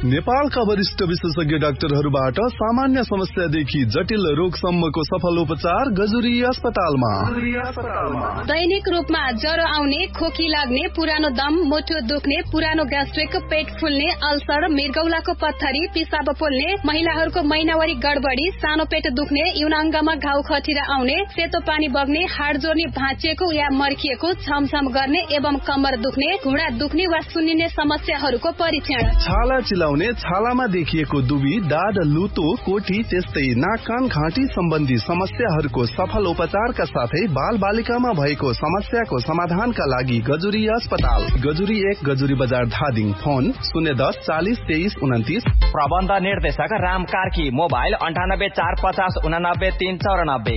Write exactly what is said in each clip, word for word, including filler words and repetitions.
नेपालका वरिष्ठ विशेषज्ञ डाक्टरहरूबाट सामान्य समस्यादेखि जटिल रोगसम्मको सफल उपचार गजुरी अस्पतालमा। दैनिक रूपमा ज्वरो आउने, खोकी लाग्ने, पुरानो दम, मुटु दुख्ने, पुरानो ग्यास्ट्रिक, पेट फुल्ने, अल्सर, मृगौलाको पत्थरी, पिसाब पोल्ने, महिलाहरूको महिनावारी गडबडी, सानो पेट दुख्ने, युनाङ्गमा घाउ खटिरा आउने, सेतो पानी बग्ने, हाड जोड्ने भाँचिएको या मर्किएको, छमछम गर्ने एवं कम्मर दुख्ने, घुँडा दुख्ने वा सुन्निने समस्याहरूको परीक्षण। छाला चिलाउने, छालामा देखिएको दुबी, दाद, लुतो, कोठी, त्यस्तै नाक कान घाँटी सम्बन्धी समस्याहरूको सफल उपचारका साथै बाल बालिकामा भएको समस्याको समाधानका लागि गजुरी अस्पताल, गजुरी एक, गजुरी बजार धादिङ। फोन शून्य दस चालिस तेइस उन्तिस। प्रबन्ध निर्देशक राम कार्की। मोबाइल अन्ठानब्बे चार पचास उनानब्बे तीन चौरानब्बे।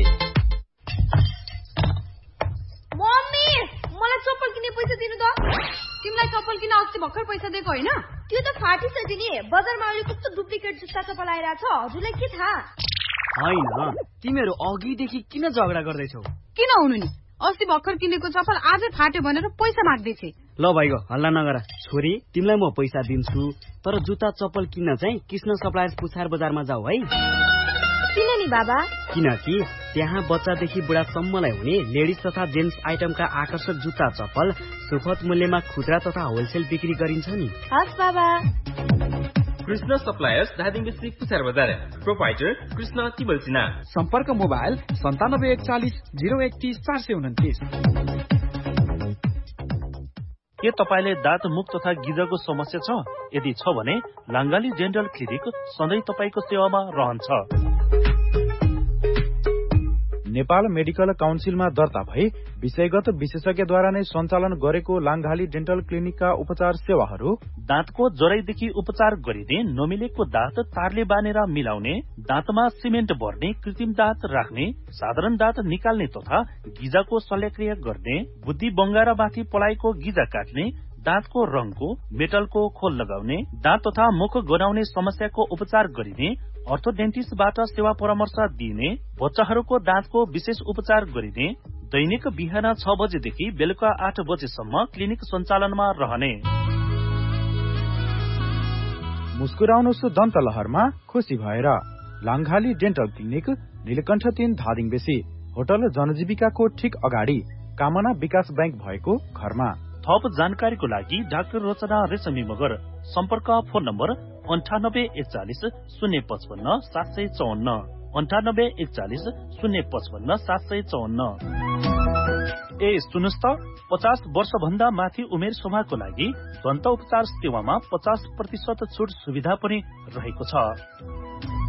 मम्मी, मलाई चप्पल किन्ने पैसा दिनु त। तिमीलाई चप्पल किन अस्ति भर्खर पैसा दिएको होइन? त्यो त फाटिसक्यो नि। बजारमा अहिले कस्तो डुप्लिकेट जुत्ता चप्पल आइरहेछ, हजुरलाई के थाहा? होइन, तिमीहरू अघिदेखि किन झगडा गर्दैछौ? किन हुनु नि, अस्ति भर्खर किनेको चप्पल आजै फाट्यो भनेर पैसा माग्दैछे। ल भाइको हल्ला नगर। छोरी, तिमीलाई म पैसा दिन्छु, तर जुत्ता चप्पल किन्न चाहिँ कृष्ण सप्लायर्स पुछार बजारमा जाऊ है। किन नि बाबा? किनकि त्यहाँ बच्चादेखि बुढासम्मलाई हुने लेडिज तथा जेन्ट्स आइटमका आकर्षक जुत्ता चप्पल सुपथ मूल्यमा खुद्रा तथा होलसेल बिक्री गरिन्छ नि। हस् बाबा। कृष्ण सप्लायर्स धादिङ डिस्ट्रिक्ट पुछार बजार। प्रोपाइटर कृष्ण तिमल सिन्हा। सम्पर्क मोबाइल सन्तानब्बे एकचालिस जिरो एकतिस चार सय उन्तिस। के तपाईले दाँत मुख तथा गिजको समस्या छ? यदि छ भने लाङ्गाली डेन्टल क्लिनिक सधैँ तपाईको सेवामा रहन्छ। नेपाल मेडिकल काउन्सिलमा दर्ता भई विषयगत विशेषज्ञद्वारा नै सञ्चालन गरेको लाङ्गाली डेन्टल क्लिनिकका उपचार सेवाहरू दाँतको जराइदेखि उपचार गरिने, नमिलेको दाँत तारले बानेर मिलाउने, दाँतमा सिमेन्ट भर्ने, कृत्रिम दाँत राख्ने, साधारण दाँत निकाल्ने तथा गिजाको शल्यक्रिया गर्ने, बुद्धि बङ्गारामाथि पलाएको गिजा काट्ने, दाँतको रङको, मेटलको खोल लगाउने, दाँत तथा मुख गनाउने समस्याको उपचार गरिने, अर्थोडेन्टिस्टबाट सेवा परामर्श दिइने, बच्चाहरूको दाँतको विशेष उपचार गरिने, दैनिक बिहान छ बजेदेखि बेलुका आठ बजेसम्म क्लिनिक सञ्चालनमा रहने। मुस्कुराउनुहोस् दन्त लहरमा खुसी भएर। लाङ्घाली डेन्टल क्लिनिक, नीलकण्ठ तीन धादिङ बेसी, होटल जनजीविकाको ठिक अगाडि, कामना विकास बैंक भएको घरमा। थप जानकारीको लागि डाक्टर रचना रेशमी मगर। सम्पर्क फोन नम्बर अन्ठानब्बे एकचालिस शून्य पचपन्न सात सय चौन्न, अन्ठानब्बे एकचालिस शून्य पचपन्न सात सय चौन्न। ए सुन्नुहोस् त, पचास वर्ष भन्दा माथि उमेर समूहको लागि दन्त उपचार सेवामा पचास प्रतिशत छुट सुविधा पनि रहेको छ।